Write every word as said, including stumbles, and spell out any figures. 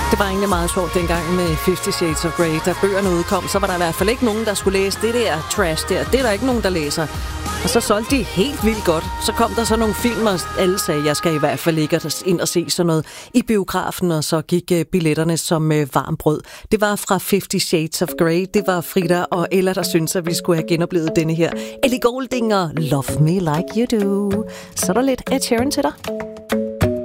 Det var egentlig meget sjovt dengang med Fifty Shades of Grey. Da bøgerne udkom, så var der i hvert fald ikke nogen, der skulle læse det der trash der. Det er der ikke nogen, der læser. Og så solgte de helt vildt godt. Så kom der så nogle film, og alle sagde, jeg skal i hvert fald ikke ind og se sådan noget i biografen, og så gik billetterne som varm brød. Det var fra Fifty Shades of Grey. Det var Frida og Ella, der synes, at vi skulle have genoplevet denne her Ellie Goulding og Love Me Like You Do. Så er der lidt Ed Sheeran til dig.